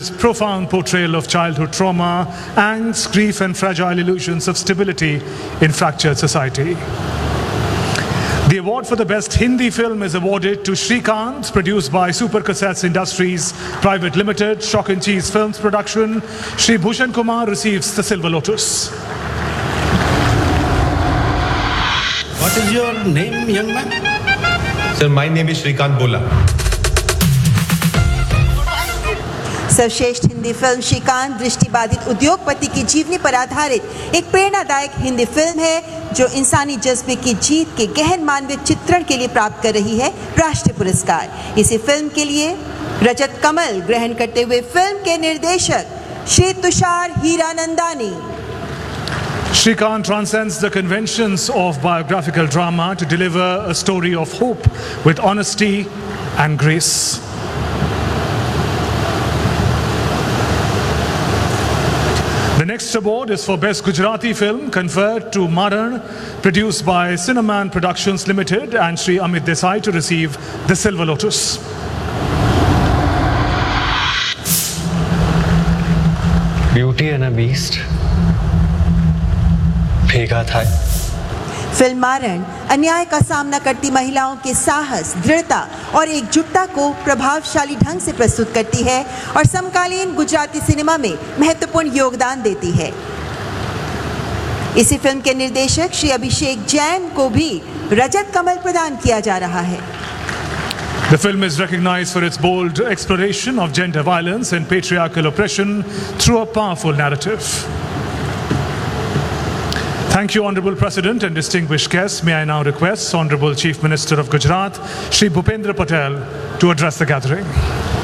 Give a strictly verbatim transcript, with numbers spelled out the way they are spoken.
its profound portrayal of childhood trauma, angst, grief, and fragile illusions of stability in fractured society. The award for the best Hindi film is awarded to Shrikant, produced by Super Cassettes Industries Private Limited, Shock and Cheese Films Production. Shri Bhushan Kumar receives the Silver Lotus. What is your name, young man? Sir, my name is Shrikant Bola. सर्वश्रेष्ठ Hindi film Shrikant दृष्टिबाधित उद्योगपति की जीवनी पर आधारित एक प्रेरणादायक Hindi film है जो इंसानी जज्बे की जीत के गहन मानवीय चित्रण के लिए प्राप्त कर रही है राष्ट्रीय पुरस्कार। इसी फिल्म के लिए रजत कमल ग्रहण करते हुए फिल्म के निर्देशक Shri Tushar Hiranandani. Shrikant transcends the conventions of biographical drama to deliver a story of hope with honesty and grace. The next award is for Best Gujarati Film, conferred to Maran, produced by Cineman Productions Limited, and Shri Amit Desai to receive the Silver Lotus. Beauty and a Beast. भेगा था। Film मारण अन्याय का सामना करती महिलाओं के साहस, दृढ़ता और एकजुटता को प्रभावशाली ढंग से प्रस्तुत करती है और समकालीन गुजराती सिनेमा में महत्वपूर्ण योगदान देती है। इसी फिल्म के निर्देशक श्री अभिषेक जैन को भी रजत कमल प्रदान किया जा रहा है। The film is recognized for its bold exploration of gender violence and patriarchal oppression through a powerful narrative. Thank you, Honorable President and distinguished guests. May I now request Honorable Chief Minister of Gujarat, Shri Bhupendra Patel, to address the gathering.